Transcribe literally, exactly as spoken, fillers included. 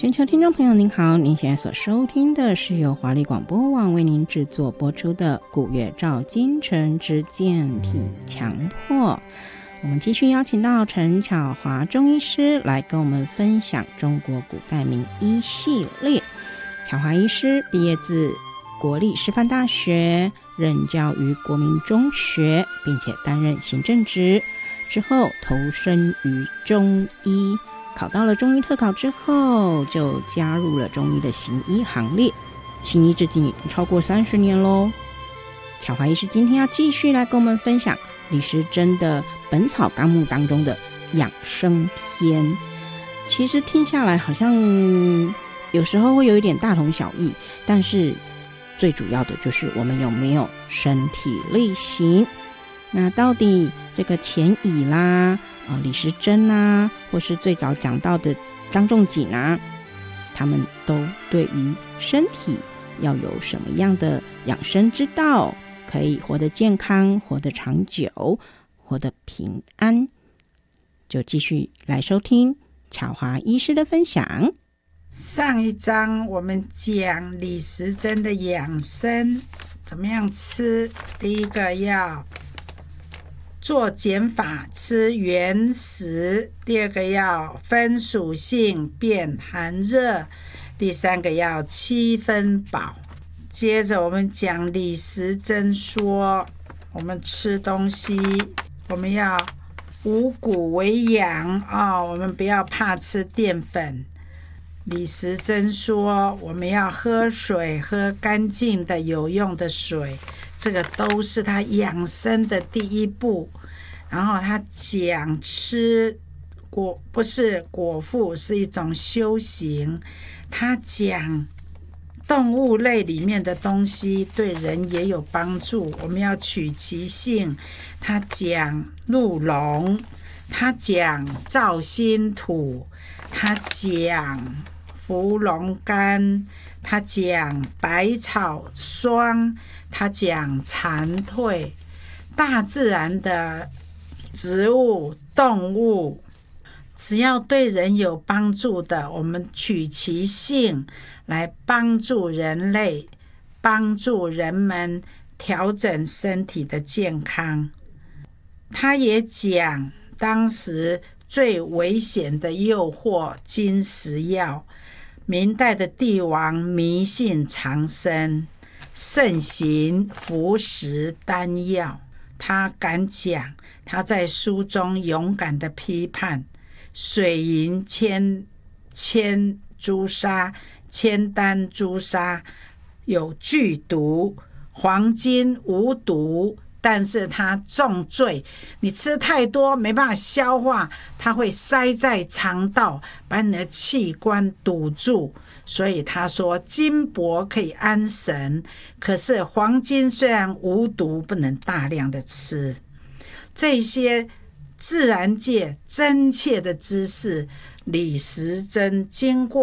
全球听众朋友您好，您现在所收听的是由华丽广播网为您制作播出的古月照今晨之健体强迫。我们继续邀请到陈巧华中医师来跟我们分享中国古代名医系列。巧华医师毕业自国立师范大学，任教于国民中学，并且担任行政职，之后投身于中医，考到了中医特考之后，就加入了中医的行医行列，行医至今已经超过三十年咯。巧华医师今天要继续来跟我们分享李时珍的《本草纲目》当中的养生篇。其实听下来好像有时候会有一点大同小异，但是最主要的就是我们有没有身体力行。那到底这个钱乙啦、呃、李时珍啊，或是最早讲到的张仲景啊，他们都对于身体要有什么样的养生之道，可以活得健康，活得长久，活得平安。就继续来收听巧华医师的分享。 上一章我们讲李时珍的养生怎么样吃。第一个要做减法，吃原食；第二个要分属性，变寒热；第三个要七分饱。接着我们讲李时珍说，我们吃东西我们要五谷为养、哦、我们不要怕吃淀粉。李时珍说我们要喝水，喝干净的有用的水，这个都是他养生的第一步。然后他讲吃果不是果腹，是一种修行。他讲动物类里面的东西对人也有帮助，我们要取其性。他讲鹿茸，他讲燥心土，他讲芙蓉干，他讲百草霜，他讲蝉蜕。大自然的植物动物只要对人有帮助的，我们取其性来帮助人类，帮助人们调整身体的健康。他也讲当时最危险的诱惑金石药，明代的帝王迷信长生，盛行服食丹药。他敢讲，他在书中勇敢的批判水银铅铅朱砂、铅丹朱砂有剧毒，黄金无毒，但是它重罪，你吃太多没办法消化，它会塞在肠道，把你的器官堵住。所以他说金箔可以安神，可是黄金虽然无毒，不能大量的吃。这些自然界真切的知识，李时珍经过